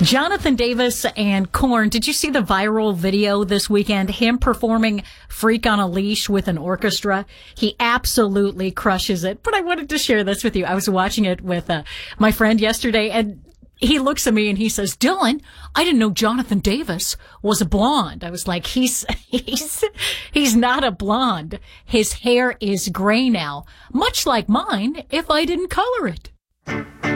Jonathan Davis and Korn. Did you see the viral video this weekend? Him performing Freak on a Leash with an orchestra. He absolutely crushes it. But I wanted to share this with you. I was watching it with my friend yesterday, and he looks at me and he says, "Dylan, I didn't know Jonathan Davis was a blonde." I was like, he's not a blonde. His hair is gray now, much like mine if I didn't color it.